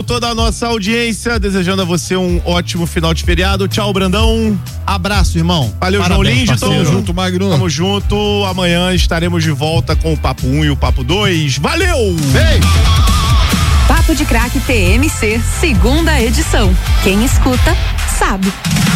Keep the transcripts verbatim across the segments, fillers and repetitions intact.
Toda a nossa audiência, desejando a você um ótimo final de feriado. Tchau, Brandão. Abraço, irmão. Valeu, Parabéns, João Lindi. Tamo junto, Magno. Tamo junto. Amanhã estaremos de volta com o Papo um e o Papo dois. Valeu! Vem! Papo de Craque T M C, segunda edição. Quem escuta, sabe.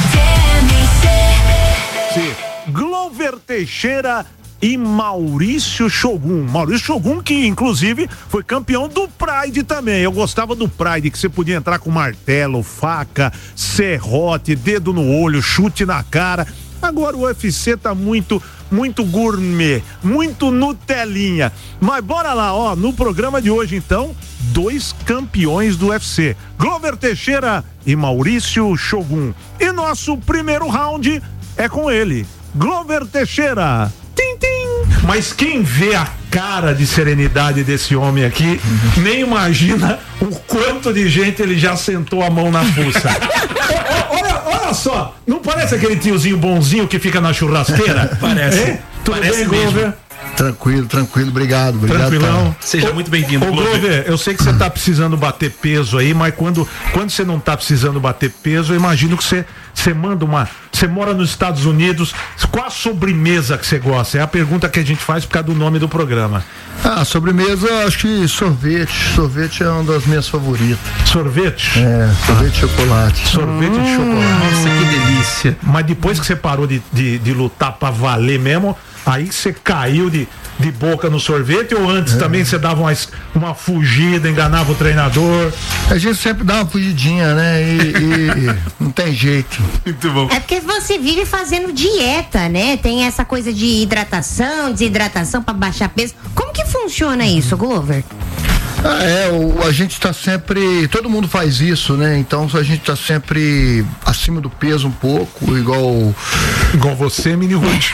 Glover Teixeira e Maurício Shogun. Maurício Shogun, que inclusive foi campeão do Pride também. Eu gostava do Pride, que você podia entrar com martelo, faca, serrote, dedo no olho, chute na cara. Agora o U F C tá muito, muito gourmet, muito Nutelinha. Mas bora lá, ó, no programa de hoje então, dois campeões do U F C, Glover Teixeira e Maurício Shogun. E nosso primeiro round é com ele, Glover Teixeira. Tim, tim. Mas quem vê a cara de serenidade desse homem aqui, uhum. nem imagina o quanto de gente ele já sentou a mão na fuça. olha, olha só, não parece aquele tiozinho bonzinho que fica na churrasqueira? Parece. É? Tudo Parece bem, mesmo. Glover? Tranquilo, tranquilo, obrigado, obrigado. Tranquilão. Seja ô, muito bem-vindo, ô, Glover. Glover, eu sei que você tá precisando bater peso aí, mas quando, quando você não tá precisando bater peso, eu imagino que você, você manda uma, você mora nos Estados Unidos, qual a sobremesa que você gosta? É a pergunta que a gente faz por causa do nome do programa. Ah, sobremesa, acho que sorvete, sorvete é uma das minhas favoritas. Sorvete? É, sorvete de chocolate. Sorvete hum, de chocolate. Nossa, que delícia. Mas depois que você parou de, de, de lutar pra valer mesmo, aí você caiu de, de boca no sorvete, ou antes é. também você dava uma, uma fugida, enganava o treinador? A gente sempre dá uma fugidinha, né? E, e não tem jeito. Muito bom. É porque você vive fazendo dieta, né? Tem essa coisa de hidratação, desidratação pra baixar peso. Como que funciona isso, Glover? Ah, é, o, a gente tá sempre, todo mundo faz isso, né? Então a gente tá sempre acima do peso um pouco, igual igual você, Mini Ruth.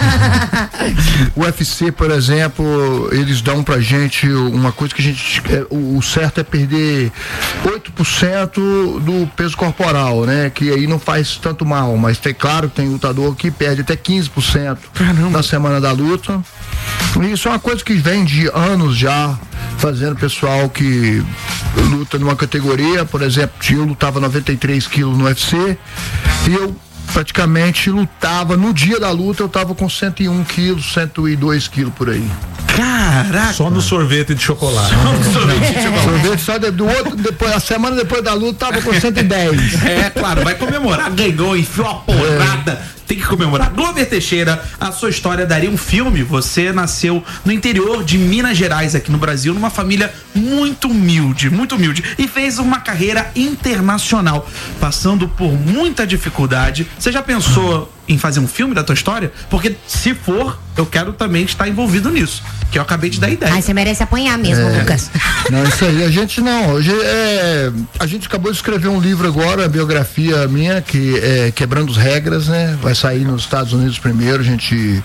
O U F C, por exemplo, eles dão pra gente uma coisa que a gente, é, o, o certo é perder oito por cento do peso corporal, né? Que aí não faz tanto mal, mas tem, claro, tem lutador que perde até quinze por cento na semana da luta. Isso é uma coisa que vem de anos já fazendo pessoal que luta numa categoria, por exemplo, eu lutava noventa e três quilos no U F C e eu praticamente lutava, no dia da luta eu tava com cento e um quilos, cento e dois quilos por aí. Caraca! Só no sorvete de chocolate. Só no sorvete de chocolate. Sorvete só de, do outro, depois, a semana depois da luta tava com cento e dez. É, claro, vai comemorar, ganhou, enfiou a porrada. É. Tem que comemorar. Glover Teixeira, a sua história daria um filme. Você nasceu no interior de Minas Gerais, aqui no Brasil, numa família muito humilde, muito humilde, e fez uma carreira internacional, passando por muita dificuldade. Você já pensou em fazer um filme da tua história? Porque se for, eu quero também estar envolvido nisso, que eu acabei de dar ideia. Ai, você merece apanhar mesmo, é, Lucas. Não, isso aí, a gente não, hoje é, a gente acabou de escrever um livro agora, a biografia minha, que é Quebrando as Regras, né? Vai sair nos Estados Unidos primeiro, a gente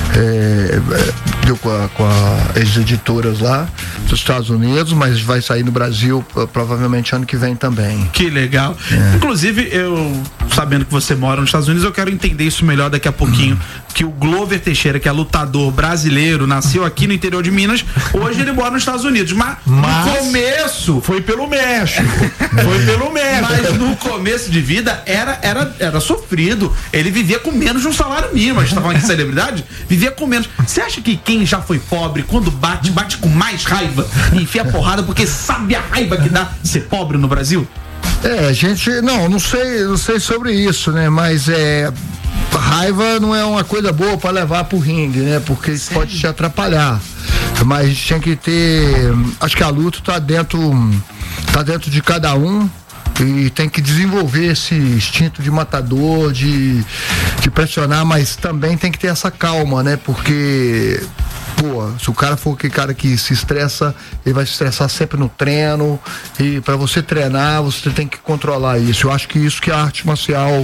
é, deu com, a, com a, as editoras lá dos Estados Unidos, mas vai sair no Brasil provavelmente ano que vem também. Que legal. É. Inclusive, eu, sabendo que você mora nos Estados Unidos, eu quero entender isso melhor daqui a pouquinho, hum. que o Glover Teixeira, que é lutador brasileiro, nasceu aqui no interior de Minas, hoje ele mora nos Estados Unidos, mas, mas no começo foi pelo México, foi pelo México. Mas no começo de vida era, era, era sofrido, ele vivia com menos de um salário mínimo, a gente tá falando de celebridade, vivia com menos. Você acha que quem já foi pobre, quando bate, bate com mais raiva e enfia a porrada porque sabe a raiva que dá ser pobre no Brasil? É, a gente, não, não sei, não sei sobre isso, né, mas é, raiva não é uma coisa boa para levar pro ringue, né, porque isso pode te atrapalhar, mas a gente tem que ter, acho que a luta tá dentro, tá dentro de cada um, e tem que desenvolver esse instinto de matador, de, de pressionar, mas também tem que ter essa calma, né? Porque, pô, se o cara for aquele cara que se estressa, ele vai se estressar sempre no treino, e para você treinar, você tem que controlar isso. Eu acho que isso que a arte marcial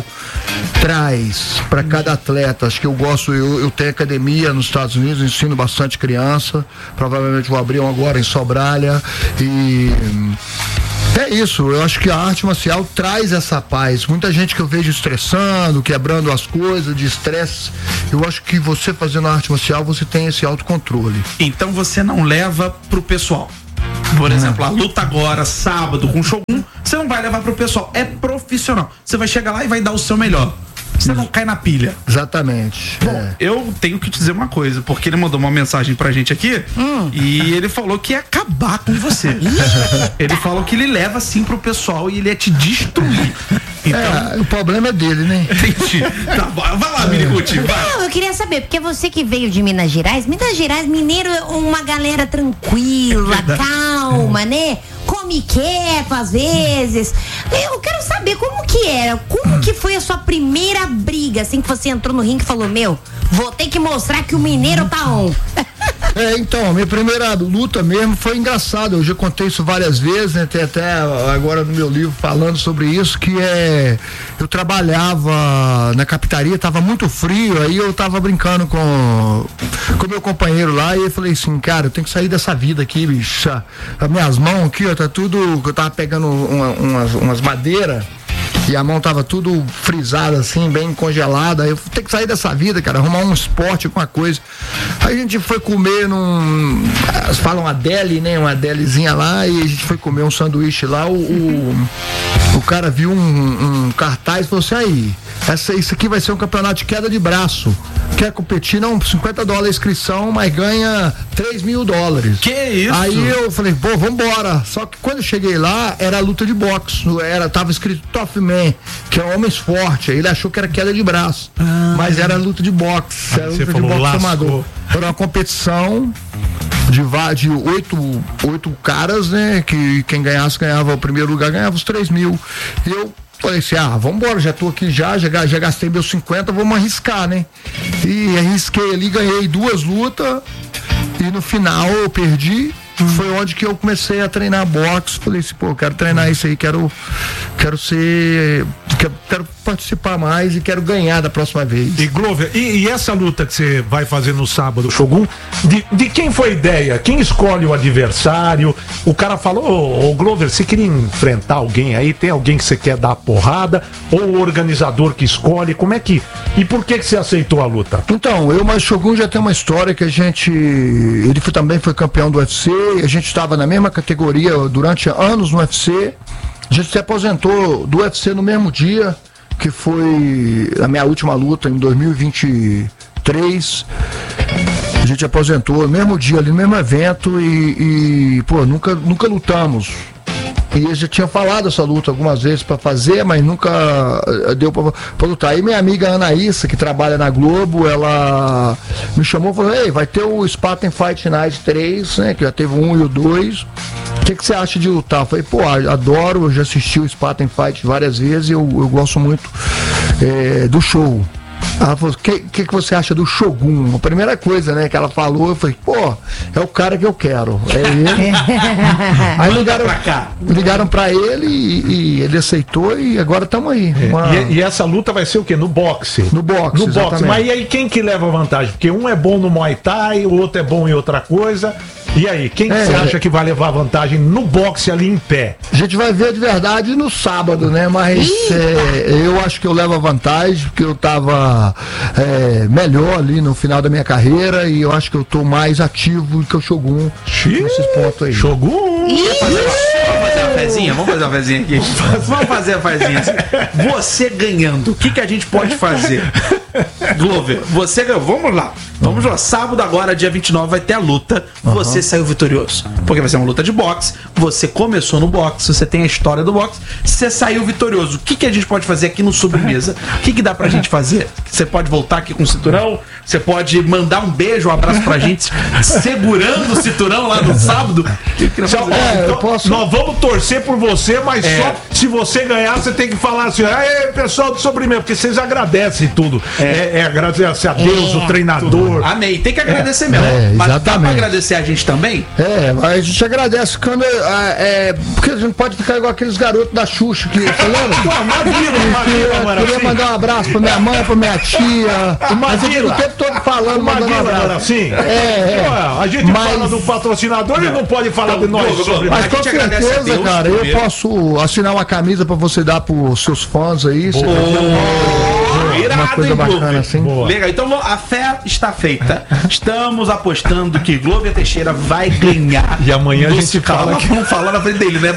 traz para cada atleta. Acho que eu gosto, eu, eu tenho academia nos Estados Unidos, ensino bastante criança, provavelmente vou abrir um agora em Sobralha, e é isso, eu acho que a arte marcial traz essa paz. Muita gente que eu vejo estressando, quebrando as coisas, de estresse, eu acho que você fazendo a arte marcial, você tem esse autocontrole. Então você não leva pro pessoal? Por exemplo, a luta agora, sábado, com o Shogun, você não vai levar pro pessoal. É profissional. Você vai chegar lá e vai dar o seu melhor. Você não cai na pilha. Exatamente. Bom, é. eu tenho que te dizer uma coisa, porque ele mandou uma mensagem pra gente aqui hum. e ele falou que ia acabar com você. Ele falou que ele leva assim pro pessoal e ele ia te destruir. Então, é, o problema é dele, né? Entendi. Tá, vai lá, Minicuti, vai. Não, eu queria saber, porque você que veio de Minas Gerais, Minas Gerais, mineiro é uma galera tranquila, é calma, né? Come quieto às vezes. Eu quero saber como que era, como que foi a sua primeira briga, assim que você entrou no ringue e falou, meu, vou ter que mostrar que o mineiro tá on. É, então, minha primeira luta mesmo foi engraçada, eu já contei isso várias vezes, né? Tem até agora no meu livro falando sobre isso, que é, eu trabalhava na capitaria, tava muito frio, aí eu tava brincando com com meu companheiro lá e eu falei assim, cara, eu tenho que sair dessa vida aqui, bicho, as minhas mãos aqui, ó, tá tudo, eu tava pegando uma, umas, umas madeiras, e a mão tava tudo frisada assim, bem congelada. Eu tenho que sair dessa vida, cara, arrumar um esporte, alguma coisa. Aí a gente foi comer num, elas falam uma deli, né, uma delizinha lá, e a gente foi comer um sanduíche lá. O, o, o cara viu um, um cartaz e falou assim, aí, essa, isso aqui vai ser um campeonato de queda de braço. Quer competir? Não, cinquenta dólares a inscrição, mas ganha três mil dólares. Que isso? Aí eu falei, pô, vambora. Só que quando eu cheguei lá, era luta de boxe. Era, tava escrito Tough Man, que é homens fortes. Aí ele achou que era queda de braço. Ah. Mas era luta de boxe. Era luta de boxe amador. Era uma competição de, de oito, oito caras, né? Que quem ganhasse, ganhava o primeiro lugar, ganhava os três mil. E eu falei assim, ah, vambora, já tô aqui já, já, já gastei meus cinquenta, vamos arriscar, né? E arrisquei ali, ganhei duas lutas e no final eu perdi. Hum. Foi onde que eu comecei a treinar boxe. Falei assim, pô, quero treinar isso aí, quero, quero ser, quero, quero participar mais e quero ganhar da próxima vez. E Glover, e, e essa luta que você vai fazer no sábado, Shogun, de, de quem foi a ideia? Quem escolhe o adversário? O cara falou, ô, ô Glover, você queria enfrentar alguém aí? Tem alguém que você quer dar porrada? Ou o organizador que escolhe? Como é que... E por que que você aceitou a luta? Então, eu, mas Shogun já tem uma história que a gente... Ele foi, também foi campeão do U F C, a gente estava na mesma categoria durante anos no U F C. A gente se aposentou do U F C no mesmo dia, que foi a minha última luta em dois mil e vinte e três. A gente aposentou no mesmo dia, ali no mesmo evento e, e pô, nunca, nunca lutamos. E eu já tinha falado essa luta algumas vezes para fazer, mas nunca deu para lutar. Aí minha amiga Anaísa, que trabalha na Globo, ela me chamou e falou, ei, vai ter o Spartan Fight Night três, né? Que já teve o um e o dois. O que, que você acha de lutar? Eu falei, pô, adoro, eu já assisti o Spartan Fight várias vezes e eu, eu gosto muito é, do show. Ela falou, o que, que, que você acha do Shogun? A primeira coisa, né, que ela falou, eu falei, pô, é o cara que eu quero. É ele. Aí ligaram pra cá. Ligaram pra ele e, e ele aceitou e agora estamos aí. É. Uma... E, e essa luta vai ser o quê? No boxe? No boxe, No boxe. Mas e aí quem que leva vantagem? Porque um é bom no Muay Thai, o outro é bom em outra coisa. E aí, quem é, que você acha que vai levar vantagem no boxe ali em pé? A gente vai ver de verdade no sábado, né? Mas é, eu acho que eu levo a vantagem, porque eu tava é, melhor ali no final da minha carreira e eu acho que eu tô mais ativo do que o Shogun nesses pontos aí. Shogun! Vamos fazer uma fezinha? Vamos fazer uma fezinha aqui. Vamos fazer a fezinha. Você ganhando, o que que a gente pode fazer? Glover, você ganhou. Vamos lá. Vamos lá. Sábado agora, dia vinte e nove, vai ter a luta. Uhum. Você saiu vitorioso. Porque vai ser uma luta de boxe. Você começou no boxe. Você tem a história do boxe. Você saiu vitorioso. O que que a gente pode fazer aqui no Sobremesa? O que que dá pra gente fazer? Você pode voltar aqui com o cinturão? Você pode mandar um beijo, um abraço pra gente segurando o cinturão lá no sábado? Só, é, então, posso... Nós vamos torcer por você, mas é. só se você ganhar, você tem que falar assim, aí pessoal do Sobremesa, porque vocês agradecem tudo. É, é, é agradecer a Deus, é. o treinador. Tudo. Amém. Tem que agradecer é. mesmo. É, mas dá pra agradecer a gente também? É, mas a gente agradece quando é, é, porque a gente pode ficar igual aqueles garotos da Xuxa que, você lembra? Pô, Maguila, Maguila, Eu queria mandar um abraço pra minha mãe, pra minha tia. O Maguila. O tempo todo falando, mandando um abraço. Assim? É, é. Pô, a gente mas... fala do patrocinador e não pode falar não, de nós. Sobre mas com certeza, Deus, cara, eu posso assinar uma camisa pra você dar pros seus fãs aí. Você irado, uma coisa hein, bacana Glover? assim. Boa. Legal, então a fé está feita. Estamos apostando que Glover Teixeira vai ganhar. E amanhã a do- gente Calma, fala que- vamos falar na frente dele, né?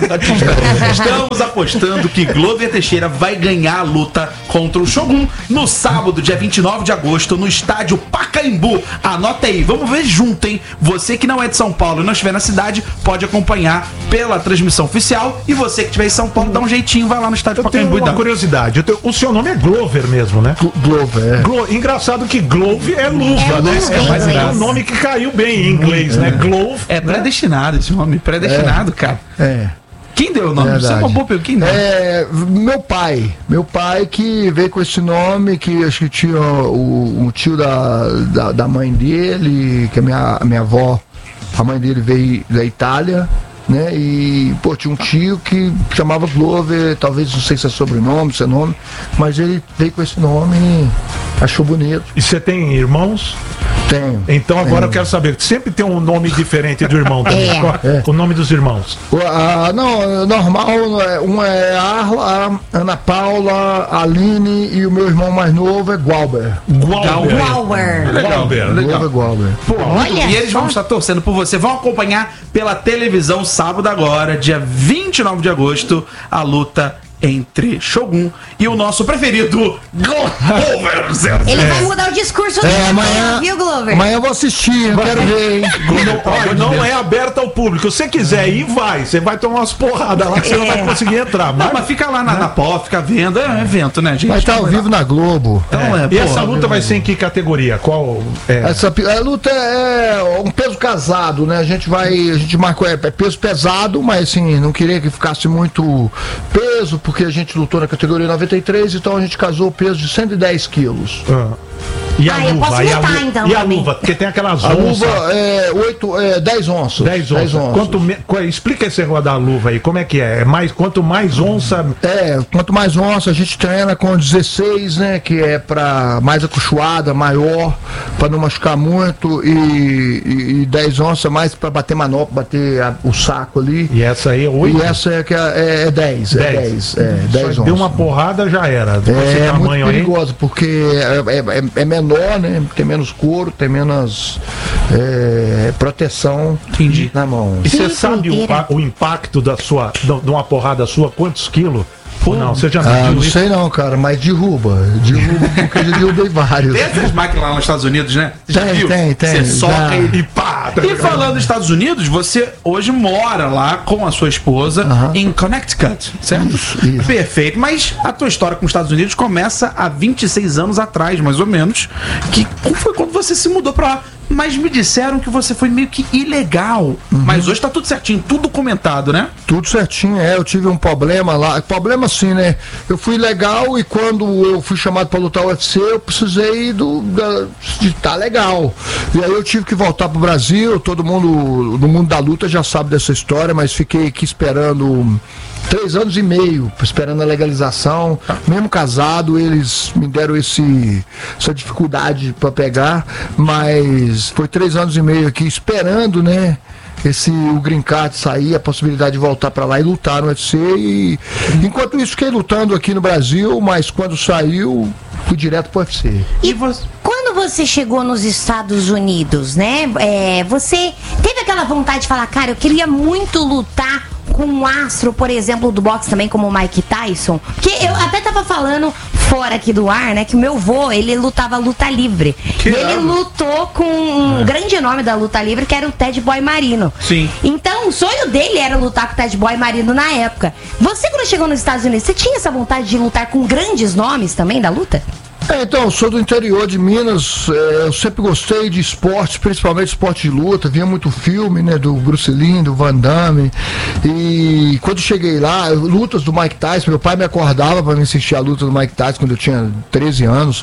Estamos apostando que Glover Teixeira vai ganhar a luta contra o Shogun no sábado, dia vinte e nove de agosto, no estádio Pacaembu. Anota aí, vamos ver junto, hein? Você que não é de São Paulo e não estiver na cidade, pode acompanhar pela transmissão oficial. E você que estiver em São Paulo, dá um jeitinho, vai lá no estádio Eu tenho Pacaembu e uma dá. curiosidade. eu tenho- O seu nome é Glover mesmo, né? Glo- Glover, é. Glo- Engraçado que Glove é luva, É né? luva É, em mas é inglês. um nome que caiu bem em inglês, né? Glove. É predestinado esse nome, predestinado, cara. É. Quem deu o nome? Você é uma Verdade. boa pergunta. Quem deu? É, meu pai, meu pai que veio com esse nome, que acho que tinha o, o tio da, da, da mãe dele, que a minha, a minha avó, a mãe dele veio da Itália, né? E, pô, tinha um tio que chamava Glover, talvez não sei se é sobrenome, se é nome, mas ele veio com esse nome e achou bonito. E você tem irmãos? Tenho. Então agora Tenho. eu quero saber. Sempre tem um nome diferente do irmão também. É. Qual é o nome dos irmãos? O- a- não, normal, é- um é Arla, a Ana Paula, a Aline e o meu irmão mais novo é Gualber. Glauber. Glauber. Glauber. Legal. Glover Gualber. Pô, Olha e eles só. vão estar torcendo por você. Vão acompanhar pela televisão sábado agora, dia vinte e nove de agosto, a luta entre Shogun e o nosso preferido Glover. Ele vai mudar o discurso É, dele, amanhã, viu, Glover? amanhã eu vou assistir, eu quero ver, hein? Não, olha, não é aberto ao público. Se você quiser ir, vai. Você vai tomar umas porradas lá que você não vai conseguir entrar. Não, Mas, mas fica lá na, na P O, fica vendo. É um evento, né, gente? Vai estar ao vivo na Globo. Então, é, e pô, essa luta vai ser em que categoria? Qual é? Essa pi- a luta é um peso casado, né? A gente vai, a gente marcou é, é peso pesado, mas assim, não queria que ficasse muito peso, porque a gente lutou na categoria noventa e três, então a gente casou o peso de cento e dez quilos. Ah. E a Ah, eu luva? posso e a, lutar, lu- então, e a também. luva? Porque tem aquelas A luva onças. é, oito, é dez onças. dez onças. Quanto me- qu- explica esse negócio da luva aí. Como é que é? É mais, quanto mais onça. É, quanto mais onça, a gente treina com dezesseis, né? Que é pra mais acolchoada, maior, pra não machucar muito, e, e, e dez onças mais pra bater manopla, bater a- o saco ali. E essa aí é oito? E essa é, que é, é dez, é Dez. dez, é dez Só onças. deu uma porrada, já era. Com esse É muito tamanho aí. perigoso, porque é, é- é menor, né? Tem menos couro, tem menos é, proteção Entendi. na mão. E você Que sabe o, doideira. o impacto da sua, de de uma porrada sua, quantos quilos? Ou não? Você já Ah, mediu não isso? sei não, cara, mas derruba. Derruba porque eu já derrubei vários. Tem essas máquinas lá nos Estados Unidos, né? Você já Tem, viu? tem, tem, Você soca já. e E pá! tá E ligado? falando dos Estados Unidos, você hoje mora lá com a sua esposa Aham. em Connecticut, certo? Isso, isso. Perfeito. Mas a tua história com os Estados Unidos começa há vinte e seis anos atrás, mais ou menos, que foi quando você se mudou pra lá. Mas me disseram que você foi meio que ilegal. Uhum. Mas hoje tá tudo certinho, tudo comentado, né? Tudo certinho, é. Eu tive um problema lá. Problema assim, né? Eu fui legal e quando eu fui chamado para lutar o U F C, eu precisei do, da, de estar legal. E aí eu tive que voltar pro Brasil. Todo mundo no mundo da luta já sabe dessa história, mas fiquei aqui esperando três anos e meio, esperando a legalização. Mesmo casado, eles me deram esse, essa dificuldade para pegar, mas foi três anos e meio aqui esperando, né? Esse o green card sair, a possibilidade de voltar para lá e lutar no U F C. E enquanto isso fiquei lutando aqui no Brasil, mas quando saiu fui direto pro U F C. E você? quando você chegou nos Estados Unidos, né? é, você teve aquela vontade de falar, cara, eu queria muito lutar com um astro, por exemplo, do boxe também, como o Mike Tyson? Porque eu até tava falando fora aqui do ar, né? Que o meu vô, ele lutava luta livre. Que e ele irado. lutou com um grande nome da luta livre, que era o Ted Boy Marino. Sim. Então, o sonho dele era lutar com o Ted Boy Marino na época. Você, quando chegou nos Estados Unidos, você tinha essa vontade de lutar com grandes nomes também da luta? É, então, eu sou do interior de Minas, é, eu sempre gostei de esportes, principalmente esporte de luta, via muito filme, né, do Bruce Lee, do Van Damme, e quando cheguei lá, lutas do Mike Tyson, meu pai me acordava para me assistir a luta do Mike Tyson quando eu tinha treze anos,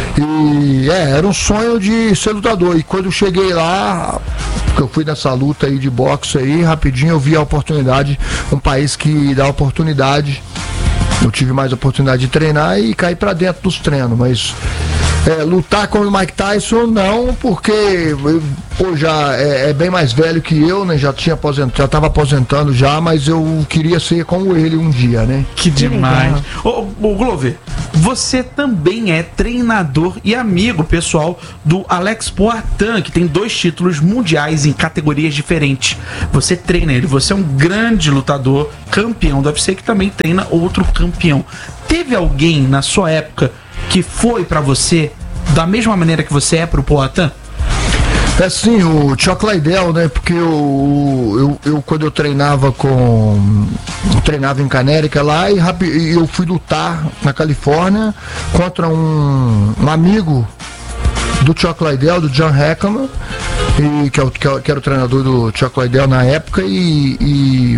e é, era um sonho de ser lutador, e quando eu cheguei lá, que eu fui nessa luta aí de boxe aí, rapidinho eu vi a oportunidade, um país que dá oportunidade. Eu tive mais oportunidade de treinar e cair pra dentro dos treinos, mas é, lutar com o Mike Tyson não, porque eu, pô, já é, é bem mais velho que eu, né? Já tinha aposentado, já tava aposentando já, mas eu queria ser como ele um dia, né? Que demais. Ô, ô, Glover, você também é treinador e amigo pessoal do Alex Poatan, que tem dois títulos mundiais em categorias diferentes. Você treina ele, você é um grande lutador, campeão do U F C, que também treina outro campeão. Teve alguém na sua época que foi pra você da mesma maneira que você é pro Poatan? É sim, o Chuck Liddell, né? Porque eu, eu, eu quando eu treinava com. Eu treinava em Canérica lá e, rapi, e eu fui lutar na Califórnia contra um, um amigo do Chuck Liddell, do John Hackman, e, que, é o, que, é, que era o treinador do Chuck Liddell na época, e, e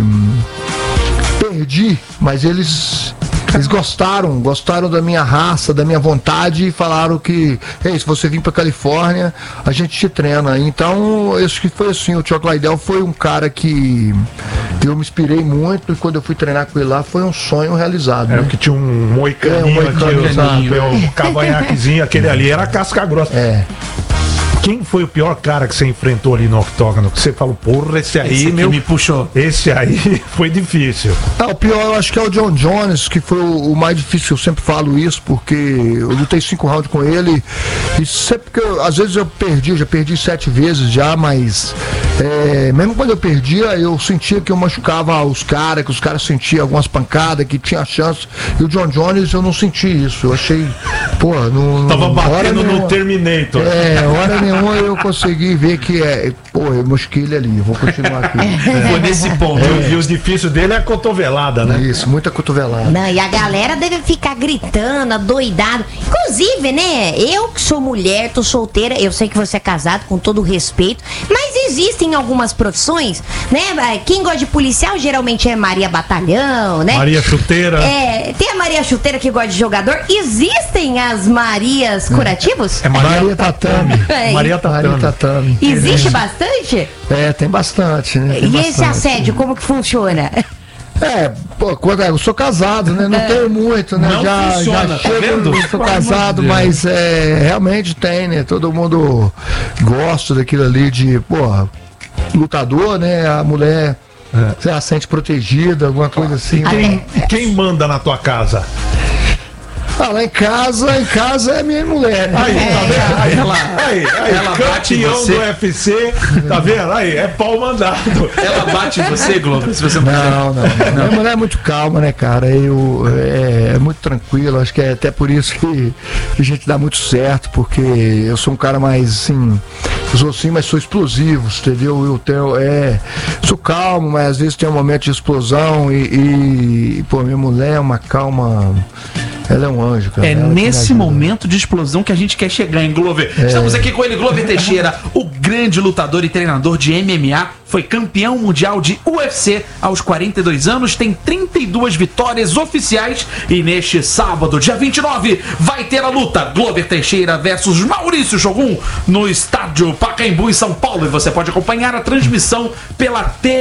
perdi, mas eles. Eles gostaram, gostaram da minha raça, da minha vontade, e falaram que, ei, se você vir pra Califórnia, a gente te treina. Então, acho que foi assim, o Chuck Liddell foi um cara que eu me inspirei muito, e quando eu fui treinar com ele lá, foi um sonho realizado. É, né? que tinha um moicaninho, É, um moicaninho, aqui, o, o cavanhaquezinho, aquele ali, era casca grossa. É. Quem foi o pior cara que você enfrentou ali no octógono? Que você falou, porra, esse aí, Esse aqui meu. me puxou. Esse aí foi difícil. Ah, o pior eu acho que é o John Jones, que foi o, o mais difícil, eu sempre falo isso, porque eu lutei cinco rounds com ele, e sempre que eu, às vezes eu perdi, eu já perdi sete vezes já, mas é, mesmo quando eu perdia, eu sentia que eu machucava os caras, que os caras sentiam algumas pancadas, que tinha chance, e o John Jones eu não senti isso, eu achei, pô, não... Tava batendo nenhuma, no Terminator. É, hora nenhuma eu consegui ver que é, pô, eu mosquei ele ali, eu vou continuar aqui. Foi nesse ponto. E o difícil dele é a cotovelada, né? Isso, muita cotovelada. Não, e a galera deve ficar gritando, adoidado. Inclusive, né, eu que sou mulher, tô solteira, eu sei que você é casado, com todo o respeito, mas existem algumas profissões, né? Quem gosta de policial geralmente é Maria Batalhão, né? Maria Chuteira. É, tem a Maria Chuteira que gosta de jogador. Existem as Marias curativos? É Maria, Maria Tatame. É, Maria Tatame. Maria Tatame. Existe bastante? É, tem bastante, né? Tem E esse bastante. assédio, como que funciona? É, pô, quando eu sou casado, né? Não tenho muito, né? Não já, funciona, já tá chego, vendo? eu sou Pelo amor de casado, Deus. mas é, realmente tem, né? Todo mundo gosta daquilo ali de, porra, lutador, né? A mulher se ela sente protegida, alguma coisa assim. Quem, quem manda na tua casa? Ah, lá em casa, em casa é minha mulher, né? Aí, tá vendo? Aí, Ela- aí, aí, ela bate em campeão você. do U F C, tá vendo? Aí, é pau mandado. Ela bate em você, Globo, se você não quiser. Não, não, não. Minha mulher é muito calma, né, cara? Eu, é, é muito tranquilo, acho que é até por isso que a gente dá muito certo, porque eu sou um cara mais assim, eu sou assim, mas sou explosivo, entendeu? Eu tenho, é, sou calmo, mas às vezes tem um momento de explosão e, e pô, minha mulher é uma calma, ela é um anjo, cara. É Ela que me nesse ajuda. momento de explosão que a gente quer chegar em Glover. Estamos aqui com ele, Glover Teixeira, o grande lutador e treinador de M M A, foi campeão mundial de U F C aos quarenta e dois anos, tem trinta e duas vitórias oficiais e neste sábado, dia vinte e nove, vai ter a luta Glover Teixeira versus Maurício Shogun no estádio Pacaembu em São Paulo, e você pode acompanhar a transmissão pela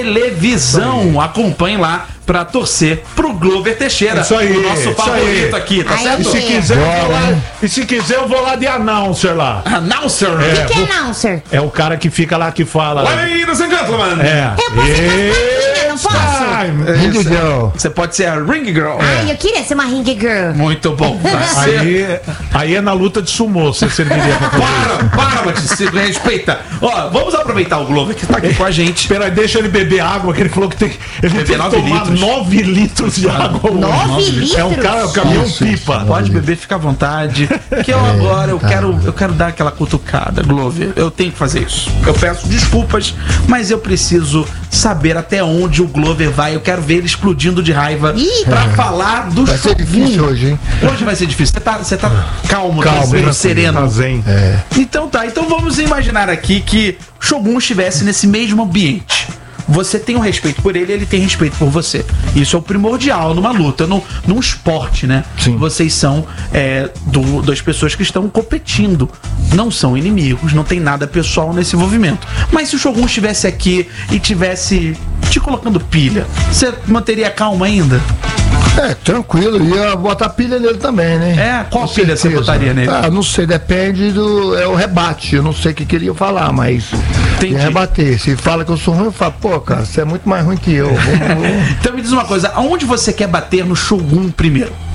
televisão. Acompanhe lá pra torcer pro Glover Teixeira, Isso aí, o nosso isso favorito aí. aqui, tá Aí, certo? E se quiser, eu vou Bora, lá, né? e se quiser, eu vou lá de announcer lá. Announcer! É, Que vou- announcer? é o cara que fica lá que fala. Ladies and gentlemen! É. Eu posso ser mascotinha, não posso? Time. Ring girl. Você pode ser a Ring Girl. Ai, eu queria ser uma ring girl. Muito bom. Você... Aí, aí é na luta de sumô, você serviria pra fazer. Para, para, Batista, se respeita. Ó, vamos aproveitar o Glover que tá aqui com a gente. Espera, deixa ele beber água, que ele falou que tem, ele tem que nove tomar litros. nove litros de água. hoje. Nove litros? É um cara, é um caminhão Isso, pipa. isso. Pode beber, fica à vontade. Que eu agora eu quero, eu quero dar aquela cutucada, Glover. Eu tenho que fazer isso. Eu peço desculpas, mas eu preciso saber até onde o Glover vai. Eu quero ver ele explodindo de raiva Ih. pra falar do Vai ser Shogun. difícil hoje, hein? Hoje vai ser difícil. Você tá, você tá calmo, Calmo, tranquilo, tranquilo, sereno. Tá zen. Então tá, então vamos imaginar aqui que Shogun estivesse nesse mesmo ambiente. Você tem um respeito por ele, ele tem respeito por você. Isso é o primordial numa luta, num, num esporte, né? Sim. Vocês são é, do, duas pessoas que estão competindo. Não são inimigos, não tem nada pessoal nesse envolvimento. Mas se o Shogun estivesse aqui e tivesse te colocando pilha, você manteria calma ainda? É, tranquilo, ia botar pilha nele também, né? É, qual Com pilha você certeza. botaria nele? Ah, não sei, depende do. É o rebate. Eu não sei o que queria falar, mas. Entendi. Ia rebater. Se fala que eu sou ruim, eu falo, pô, cara, você é muito mais ruim que eu. Vamos- vamos- Então me diz uma coisa, aonde você quer bater no Shogun primeiro?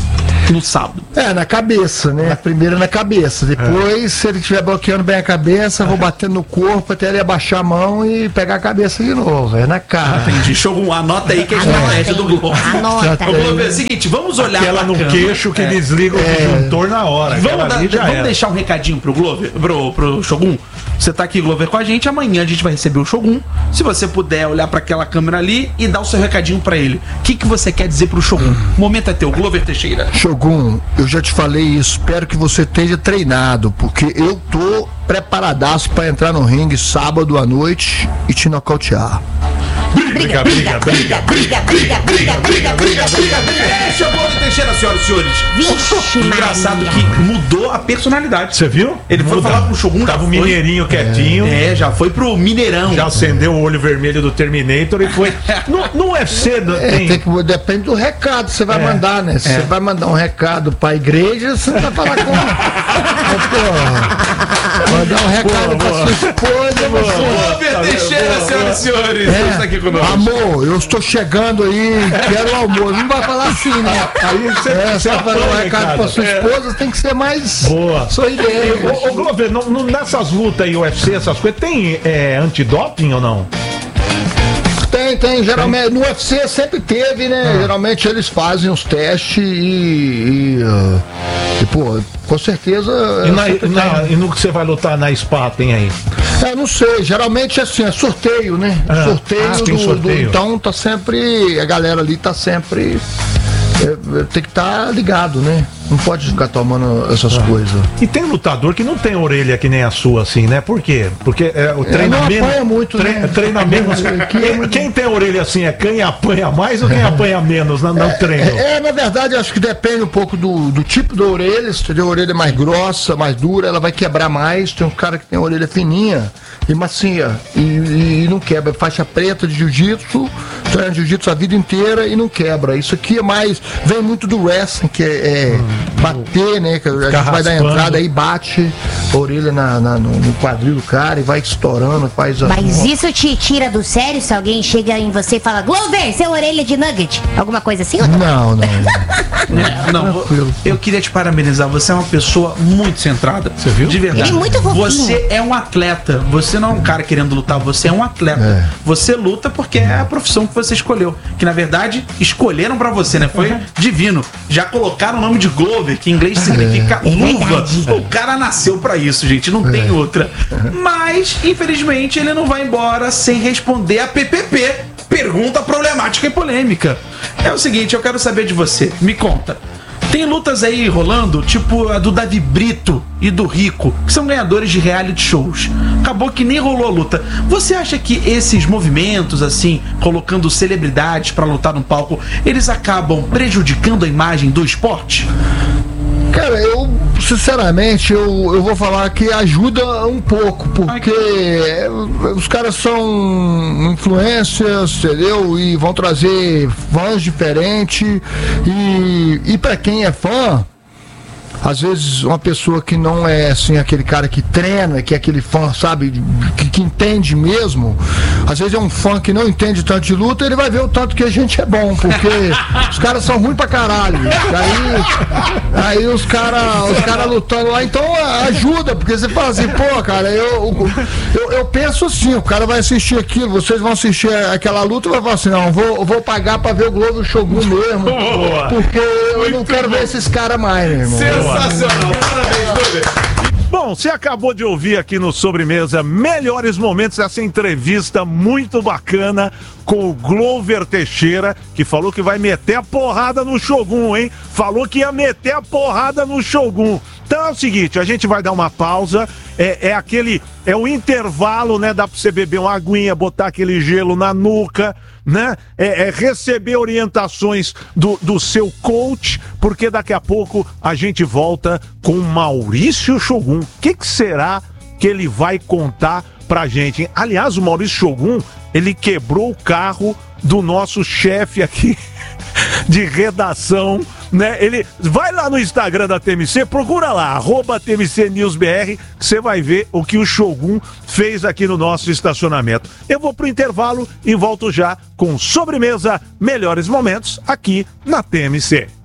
no sábado? É, na cabeça, né? Primeiro na cabeça. Depois, é. se ele estiver bloqueando bem a cabeça, vou batendo no corpo até ele abaixar a mão e pegar a cabeça de novo. É na cara. Entendi. Shogun, anota aí que a estratégia do Globo. Anota. Ô, Globo, é o seguinte, vamos olhar Aquela no câmera. queixo que é. desliga o disjuntor na hora. Vamos, dar, já vamos era. deixar um recadinho pro Glover, pro, pro Shogun. Você tá aqui, Glover, com a gente. Amanhã a gente vai receber o Shogun. Se você puder olhar pra aquela câmera ali e dar o seu recadinho pra ele. O que, que você quer dizer pro Shogun? O momento é teu, Glover Teixeira. Shogun, eu já te falei isso. Espero que você esteja treinado, porque eu tô preparadaço pra entrar no ringue sábado à noite e te nocautear. Briga, briga, briga, briga, briga, briga, briga, briga, briga, É, chegou o Teixeira, senhoras e senhores. Vixe, Engraçado Maria. que mudou a personalidade. Você viu? Ele foi Muda. falar com o Shogun. Tava já o foi. mineirinho quietinho. É, já foi pro Mineirão. Já acendeu o olho vermelho do Terminator e foi. No, no U F C É, tem. tem que, depende do recado que você vai É, mandar, né? Se é. você vai mandar um recado pra igreja, você vai falar com. Pô, mandar um recado Boa, pra boa. sua esposa, você. Glover Teixeira, senhoras e senhores. É, Você está aqui conosco. amor, eu estou chegando aí, quero o almoço. Não vai falar assim, né? Aí você, É, você você vai fazer um apanha, recado cara. pra sua É. esposa, tem que ser mais Boa. sorridente. Ô, ô, Glover, no- no- nessas lutas aí, U F C, essas coisas, tem é, antidoping ou não? Tem, tem, geralmente, no U F C sempre teve, né? Geralmente eles fazem os testes e, e, uh, e, pô, com certeza. E, na- sempre na- tem. e no que você vai lutar na SPA, tem aí? É, não sei, geralmente assim, é sorteio, né? Ah, sorteio, ah, do, tem sorteio. do- então tá sempre, a galera ali tá sempre, é, é, tem que estar tá ligado, né? Não pode ficar tomando essas coisas. E tem lutador que não tem orelha que nem a sua, assim, né? Por quê? Porque é, o É, treinamento. não apanha muito, tre- né? Treinamento. Que é quem, muito- quem tem orelha assim é quem apanha mais ou quem apanha menos no, no treino? É, é, na verdade, acho que depende um pouco do, do tipo da orelha. Se tiver a orelha mais grossa, mais dura, ela vai quebrar mais. Tem um cara que tem a orelha fininha e macia e, e- e não quebra. Faixa preta de jiu-jitsu, treina jiu-jitsu a vida inteira e não quebra. Isso aqui é mais, vem muito do wrestling, que é, é bater, né? Que a gente vai dar a raspando. entrada aí, bate a orelha na, na- no, no quadril do cara e vai estourando, faz a. Mas isso te tira do sério se alguém chega em você e fala, Glover, seu orelha de nugget? Alguma coisa assim ou não? Não, não. É, não, Tranquilo. eu queria te parabenizar. Você é uma pessoa muito centrada. Você viu? De verdade. Ele é muito fofinho. Você é um atleta. Você não é um cara querendo lutar. Você é um atleta. É. Você luta porque é a profissão que você escolheu. Que na verdade escolheram pra você, né? Foi divino. Já colocaram o nome de Glover, que em inglês significa É luva. verdade. O cara nasceu pra isso, gente. Não tem outra. Mas, infelizmente, ele não vai embora sem responder a P P P. Pergunta problemática e polêmica. É o seguinte, eu quero saber de você. Me conta. Tem lutas aí rolando, tipo a do Davi Brito e do Rico, que são ganhadores de reality shows. Acabou que nem rolou a luta. Você acha que esses movimentos, assim, colocando celebridades pra lutar no palco, eles acabam prejudicando a imagem do esporte? Cara, eu, sinceramente, eu, eu vou falar que ajuda um pouco, porque os caras são influências, entendeu? E vão trazer fãs diferentes. E, e pra quem é fã, às vezes uma pessoa que não é assim, aquele cara que treina, que é aquele fã, sabe, que, que entende mesmo, às vezes é um fã que não entende tanto de luta, ele vai ver o tanto que a gente é bom, porque os caras são ruins pra caralho. Aí, aí os caras os cara lutando lá, então ajuda, porque você fala assim, pô, cara, eu, eu, eu penso assim, o cara vai assistir aquilo, vocês vão assistir aquela luta e vai falar assim, não, vou, eu vou pagar pra ver o Globo Shogun mesmo, Boa. porque eu não quero ver esses caras mais, meu irmão. Sensacional, parabéns, Glover. Bom, você acabou de ouvir aqui no Sobremesa melhores momentos dessa entrevista muito bacana com o Glover Teixeira, que falou que vai meter a porrada no Shogun, hein? Falou que ia meter a porrada no Shogun. Então é o seguinte, a gente vai dar uma pausa, é, é aquele, é o intervalo, né? Dá pra você beber uma aguinha, botar aquele gelo na nuca, né? É, é receber orientações do, do seu coach, porque daqui a pouco a gente volta com Maurício Shogun. O que, que será que ele vai contar pra gente, hein? Aliás, o Maurício Shogun, ele quebrou o carro do nosso chefe aqui de redação, né? Ele vai lá no Instagram da T M C, procura lá, arroba T M C News B R, que você vai ver o que o Shogun fez aqui no nosso estacionamento. Eu vou pro intervalo e volto já com Sobremesa, melhores momentos aqui na T M C.